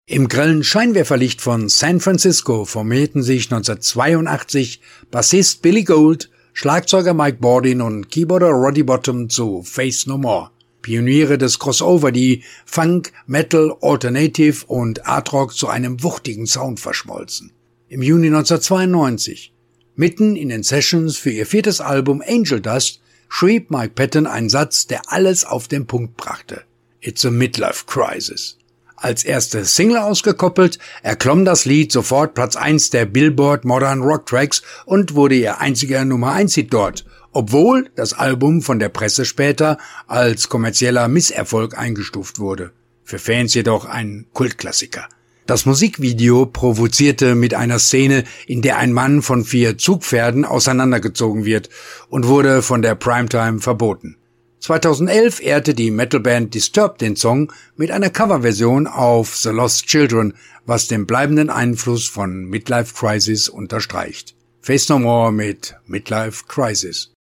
Im grellen Scheinwerferlicht von San Francisco formierten sich 1982 Bassist Billy Gould, Schlagzeuger Mike Bordin und Keyboarder Roddy Bottum zu Faith No More. Pioniere des Crossover, die Funk, Metal, Alternative und Art Rock zu einem wuchtigen Sound verschmolzen. Im Juni 1992, mitten in den Sessions für ihr 4. Album Angel Dust, schrieb Mike Patton einen Satz, der alles auf den Punkt brachte. It's a midlife crisis. Als erste Single ausgekoppelt, erklomm das Lied sofort Platz 1 der Billboard Modern Rock Tracks und wurde ihr einziger Nummer-1-Hit dort, obwohl das Album von der Presse später als kommerzieller Misserfolg eingestuft wurde. Für Fans jedoch ein Kultklassiker. Das Musikvideo provozierte mit einer Szene, in der ein Mann von 4 Zugpferden auseinandergezogen wird und wurde von der Primetime verboten. 2011 ehrte die Metalband Disturbed den Song mit einer Coverversion auf The Lost Children, was den bleibenden Einfluss von Midlife Crisis unterstreicht. Faith No More mit Midlife Crisis.